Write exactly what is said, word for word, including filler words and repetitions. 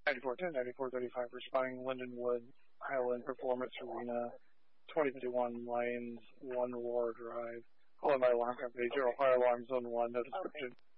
ninety-four ten, ninety-four thirty-five, responding Lindenwood, Highland Performance Arena, twenty fifty-one Lions, one Roar Drive. Calling my alarm company, General Fire Alarm Zone one, no description.